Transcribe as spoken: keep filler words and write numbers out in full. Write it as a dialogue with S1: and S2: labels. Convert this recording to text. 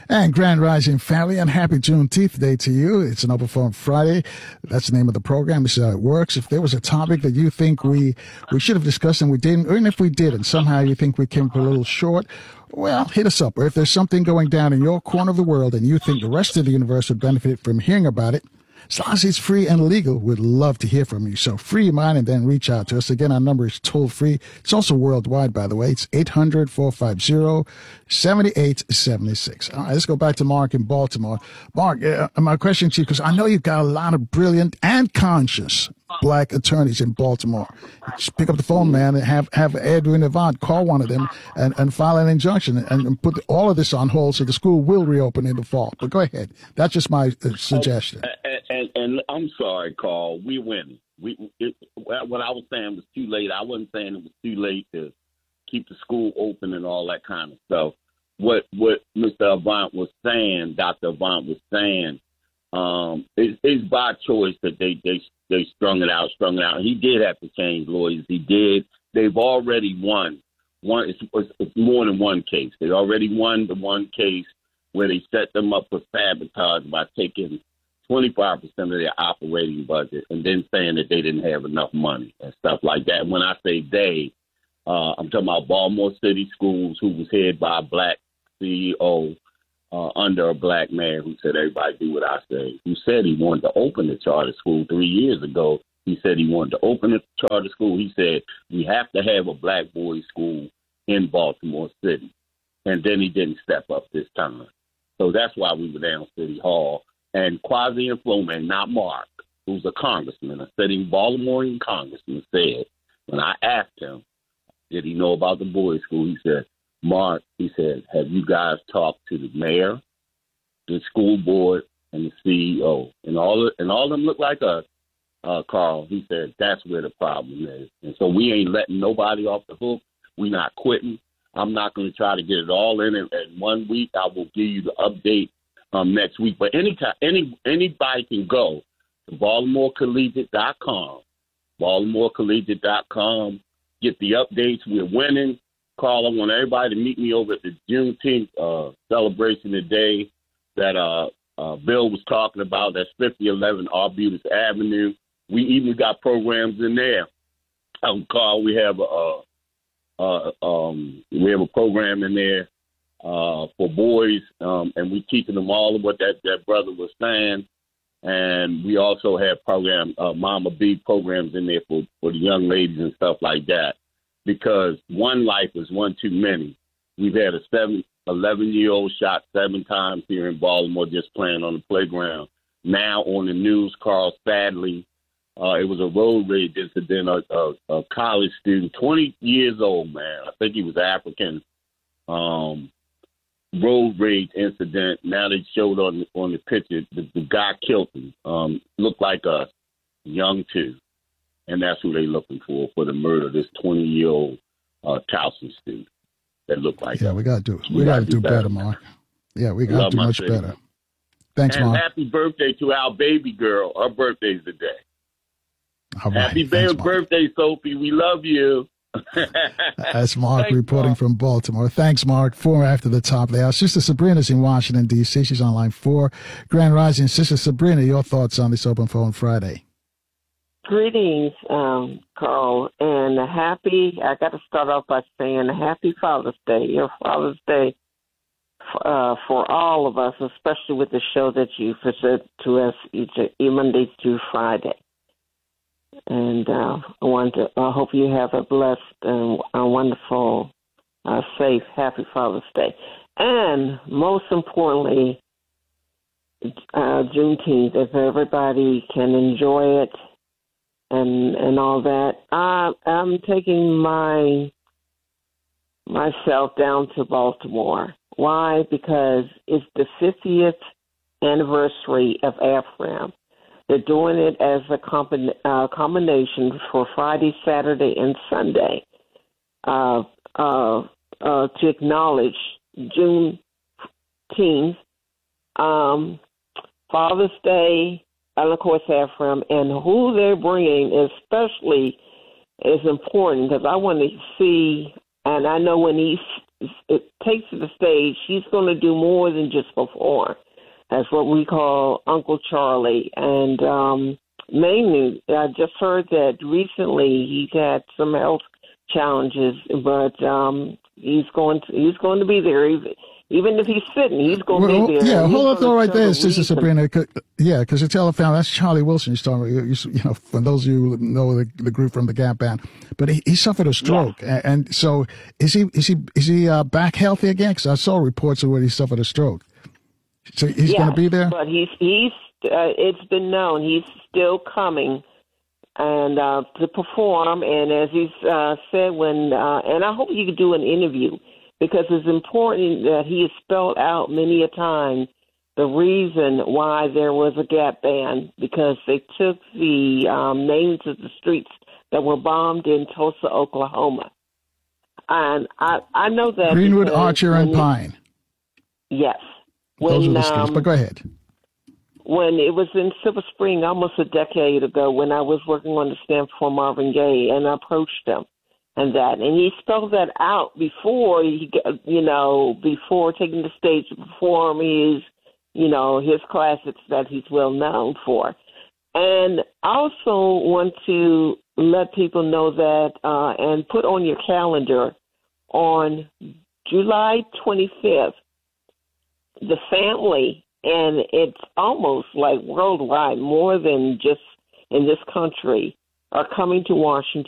S1: And Grand Rising family, and happy Juneteenth Day to you. It's an Open Forum Friday. That's the name of the program. This is how it works. If there was a topic that you think we, we should have discussed and we didn't, or even if we did and somehow you think we came up a little short, well, hit us up. Or if there's something going down in your corner of the world and you think the rest of the universe would benefit from hearing about it, as long as it's free and legal, we'd love to hear from you. So free your mind and then reach out to us. Again, our number is toll free. It's also worldwide, by the way. It's eight hundred, four five zero, seven eight seven six. All right, let's go back to Mark in Baltimore. Mark, uh, my question to you, because I know you've got a lot of brilliant and conscious black attorneys in Baltimore. Just pick up the phone, man, and have, have Edwin Avant call one of them and, and file an injunction and, and put all of this on hold so the school will reopen in the fall. But go ahead. That's just my uh, suggestion.
S2: And, and, and I'm sorry, Carl. We winning. We it, what I was saying was too late. I wasn't saying it was too late to keep the school open and all that kind of stuff. What what Mister Avant was saying, Doctor Avant was saying, um, it, it's by choice that they they they strung it out, strung it out. He did have to change lawyers. He did. They've already won. One, it's, it's, it's more than one case. They already won the one case where they set them up for sabotage by taking twenty-five percent of their operating budget and then saying that they didn't have enough money and stuff like that. When I say they, uh, I'm talking about Baltimore City Schools, who was headed by a black C E O uh, under a black man who said, everybody do what I say, who said he wanted to open the charter school three years ago. He said he wanted to open a charter school. He said, we have to have a black boys' school in Baltimore City. And then he didn't step up this time. So that's why we were down City Hall. And Kwasi and Floman, not Mark, who's a congressman, a sitting Baltimorean congressman, said, when I asked him, did he know about the boys' school? He said, Mark, he said, have you guys talked to the mayor, the school board, and the C E O? And all, and all of them look like us, uh, Carl. He said, that's where the problem is. And so we ain't letting nobody off the hook. We're not quitting. I'm not going to try to get it all in in one week. I will give you the update um, next week. But anytime, any anybody can go to Baltimore Collegiate dot com, Baltimore Collegiate dot com, get the updates. We're winning. Carl, I want everybody to meet me over at the Juneteenth uh, celebration today that uh, uh, Bill was talking about. That's fifty eleven Arbutus Avenue. We even got programs in there. Um, Carl, we have a uh, um, we have a program in there uh, for boys, um, and we're teaching them all of what that, that brother was saying. And we also have program uh, Mama B programs in there for, for the young ladies and stuff like that. Because one life is one too many. We've had a seven, eleven-year-old shot seven times here in Baltimore just playing on the playground. Now on the news, Carl, sadly, uh, it was a road rage incident. A, a, a college student, twenty years old, man. I think he was African. Um, road rage incident. Now they showed on on the picture the, the guy killed him. Um, looked like us, young too. And that's who they're looking for, for the murder of this twenty-year-old uh, Towson student that looked like
S1: Yeah,
S2: that.
S1: we got to do We, we got to do better, better, Mark. Yeah, we got to do much city. better. Thanks,
S2: and
S1: Mark.
S2: Happy birthday to our baby girl. Her birthday's today.
S1: All right.
S2: Happy
S1: Thanks,
S2: birthday, Sophie. We love you.
S1: That's Mark
S2: Thanks,
S1: reporting
S2: Mark.
S1: from Baltimore. Thanks, Mark. Four after the top of the hour. Sister Sabrina's in Washington, D C She's on line four. Grand Rising. Sister Sabrina, your thoughts on this Open Phone Friday?
S3: Greetings, um, Carl, and a happy, I got to start off by saying a happy Father's Day, your Father's Day uh, for all of us, especially with the show that you present to us each Monday through Friday. And uh, I want to, I hope you have a blessed and a wonderful, uh, safe, happy Father's Day. And most importantly, uh, Juneteenth, if everybody can enjoy it, and and all that. I, I'm taking my myself down to Baltimore. Why? Because it's the fiftieth anniversary of AFRAM. They're doing it as a combin, uh, combination for Friday, Saturday, and Sunday uh, uh, uh, to acknowledge Juneteenth, um, Father's Day, and of course AFRAM, and who they're bringing especially is important because I want to see, and I know when he it takes to the stage, he's going to do more than just perform. That's what we call Uncle Charlie. And um, mainly, I just heard that recently he's had some health challenges, but um, he's going to he's going to be there. Even if he's sitting, he's going to
S1: well,
S3: be there.
S1: Yeah, hold up, though, right there,
S3: the
S1: Sister Sabrina. Yeah, because you tell the family, that's Charlie Wilson you're talking about. You, you know, for those of you who know the, the group from the Gap Band. But he, he suffered a stroke. Yeah. And, and so is he is he, is he uh, back healthy again? Because I saw reports of where he suffered a stroke. So he's
S3: yes,
S1: going to be there?
S3: But he's, he's uh, it's been known he's still coming and uh, to perform. And as he's uh, said, when, uh, and I hope you could do an interview, because it's important that he has spelled out many a time the reason why there was a Gap Band, because they took the um, names of the streets that were bombed in Tulsa, Oklahoma. And I, I know that.
S1: Greenwood, Archer, and Pine.
S3: Yes.
S1: When, Those are the streets,
S3: um,
S1: but go ahead.
S3: When it was in Silver Spring almost a decade ago, when I was working on the stamp for Marvin Gaye, and I approached him. And that, and he spelled that out before he, you know, before taking the stage to perform his, you know, his classics that he's well known for. And I also want to let people know that, uh, and put on your calendar on July twenty-fifth, the family, and it's almost like worldwide, more than just in this country, are coming to Washington.